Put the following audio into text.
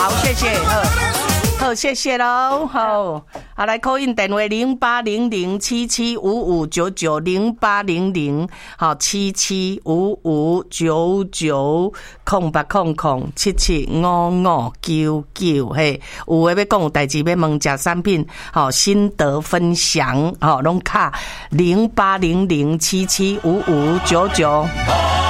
好，谢谢，好，谢谢喽，好，来 call in 电话0800775599 0800775599，嘿，有诶要讲有代志要问食产品，心得分享，拢卡0800775599。